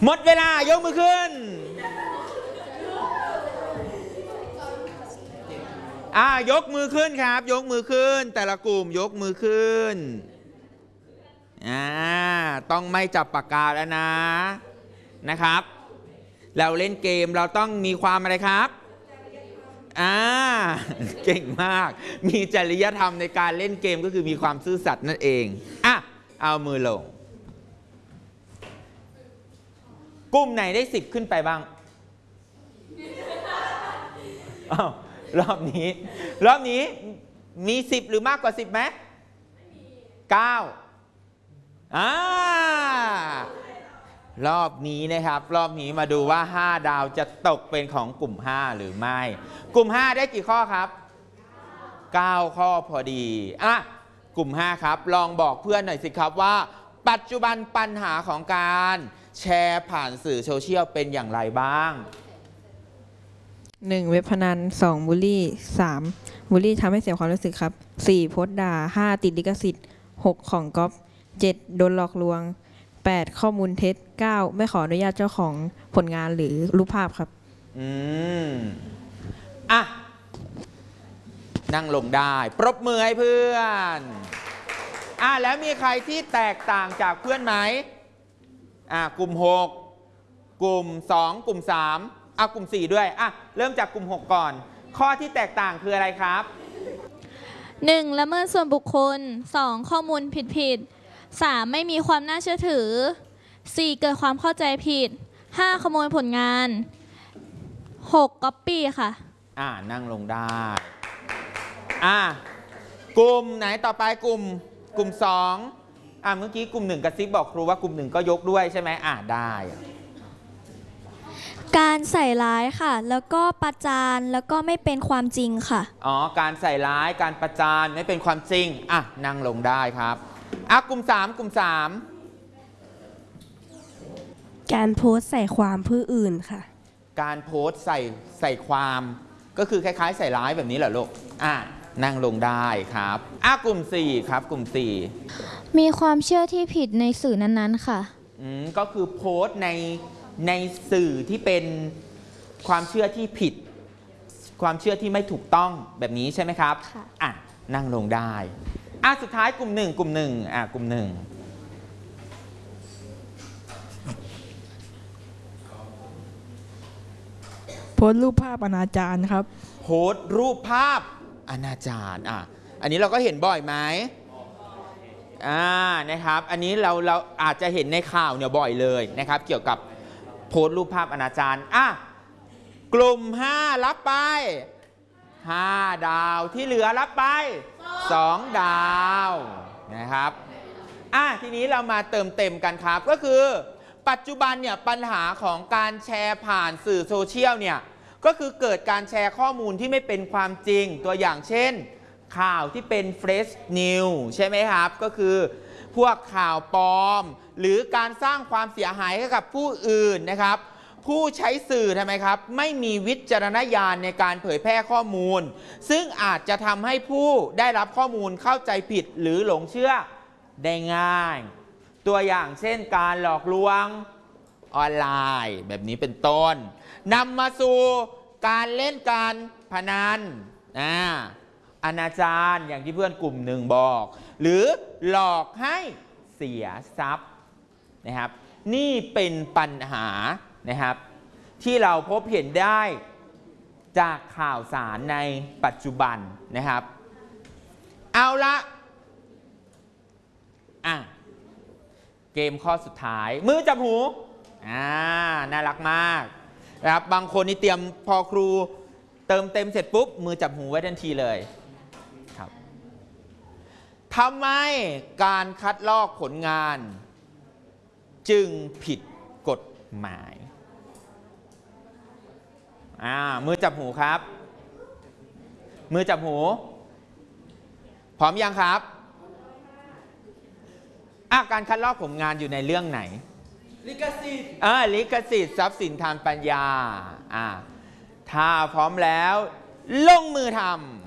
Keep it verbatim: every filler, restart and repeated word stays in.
หมดเวลายกมือขึ้นอ่ายกมือขึ้นครับยกมือขึ้นแต่ละกลุ่มยกมือขึ้นอ่าต้องไม่จับปากกาแล้วนะนะครับเราเล่นเกมเราต้องมีความอะไรครับอ่าเก่งมากมีจริยธรรมในการเล่นเกมก็คือมีความซื่อสัตย์นั่นเองอ่ะเอามือลงกลุ่มไหนได้สิบขึ้นไปบ้างอ้าวรอบนี้รอบนี้มีสิบหรือมากกว่าสิบไหมเก้าอ่ารอบนี้นะครับรอบนี้มาดูว่าห้าดาวจะตกเป็นของกลุ่มห้าหรือไม่กลุ่มห้าได้กี่ข้อครับเก้าข้อพอดีอ่ะกลุ่มห้าครับลองบอกเพื่อนหน่อยสิครับว่าปัจจุบันปัญหาของการแชร์ผ่านสื่อโซเชียลเป็นอย่างไรบ้างหนึ่งเว็บพนันสองบูลลี่สามบูลลี่ทำให้เสียความรู้สึกครับสี่โพสต์ด่าห้าติดลิขสิทธิ์หกของก๊อปเจ็ดโดนหลอกลวงแปดข้อมูลเท็จเก้าไม่ขออนุญาตเจ้าของผลงานหรือรูปภาพครับอืมอ่ะนั่งลงได้ปรบมือให้เพื่อนอ่ะแล้วมีใครที่แตกต่างจากเพื่อนไหมอ่ะกลุ่มหกกลุ่มสองกลุ่มสามอ่ะกลุ่มสี่ด้วยอ่ะเริ่มจากกลุ่มหกก่อนข้อที่แตกต่างคืออะไรครับหนึ่งละเมิดส่วนบุคคลสองข้อมูลผิดผิดสามไม่มีความน่าเชื่อถือสี่เกิดความเข้าใจผิดห้าขโมยผลงานหกก๊อปปี้ค่ะอ่านั่งลงได้อ่ากลุ่มไหนต่อไปกลุ่มกลุ่มสองอ่าเมื่อกี้กลุ่มหนึ่งกระซิบบอกครูว่ากลุ่มหนึ่งก็ยกด้วยใช่ไหมอ่าได้การใส่ร้ายค่ะแล้วก็ประจานแล้วก็ไม่เป็นความจริงค่ะอ๋อการใส่ร้ายการประจานไม่เป็นความจริงอ่ะนั่งลงได้ครับอ่ะกลุ่มสามกลุ่มสามการโพสต์ใส่ความผู้อื่นค่ะการโพสต์ใส่ใส่ความก็คือคล้ายๆใส่ร้ายแบบนี้เหรอลูกอ่ะนั่งลงได้ครับอ่ะกลุ่มสี่ครับกลุ่มสี่มีความเชื่อที่ผิดในสื่อนั้นๆค่ะอืมก็คือโพสต์ในในสื่อที่เป็นความเชื่อที่ผิดความเชื่อที่ไม่ถูกต้องแบบนี้ใช่ไหมครับอ่ะนั่งลงได้อ่ะสุดท้ายกลุ่มหนึ่งกลุ่มหนึ่งอ่ะกลุ่มหนึ่งโพสต์รูปภาพอนาจารครับโพสต์รูปภาพอนาจารอ่ะอันนี้เราก็เห็นบ่อยไหมอ่านะครับอันนี้เราเราอาจจะเห็นในข่าวเนี่ยบ่อยเลยนะครับเกี่ยวกับโพสต์รูปภาพอนาจารอ่ะกลุ่มห้ารับไปห้าดาวที่เหลือรับไปสองดาวนะครับอ่ะทีนี้เรามาเติมเต็มกันครับก็คือปัจจุบันเนี่ยปัญหาของการแชร์ผ่านสื่อโซเชียลเนี่ยก็คือเกิดการแชร์ข้อมูลที่ไม่เป็นความจริงตัวอย่างเช่นข่าวที่เป็นเฟซนิวใช่ไหมครับก็คือพวกข่าวปลอมหรือการสร้างความเสียหายให้กับผู้อื่นนะครับผู้ใช้สื่อทำไมครับไม่มีวิจารณญาณในการเผยแพร่ข้อมูลซึ่งอาจจะทำให้ผู้ได้รับข้อมูลเข้าใจผิดหรือหลงเชื่อได้ง่ายตัวอย่างเช่นการหลอกลวงออนไลน์แบบนี้เป็นต้นนำมาสู่การเล่นการพนันอ่าอนาจารอย่างที่เพื่อนกลุ่มหนึ่งบอกหรือหลอกให้เสียทรัพย์นะครับนี่เป็นปัญหานะครับที่เราพบเห็นได้จากข่าวสารในปัจจุบันนะครับเอาละอ่ะเกมข้อสุดท้ายมือจับหูอ่าน่ารักมากนะครับบางคนนี่เตรียมพอครูเติมเต็มเสร็จปุ๊บมือจับหูไว้ทันทีเลยครับทำไมการคัดลอกผลงานจึงผิดกฎหมายอ่ามือจับหูครับมือจับหูพร้อมยังครับอ่ะการคัดลอกผลงานอยู่ในเรื่องไหนลิขสิทธิ์อ่าลิขสิทธิ์ทรัพย์สินทางปัญญาอ่าถ้าพร้อมแล้วลงมือทำ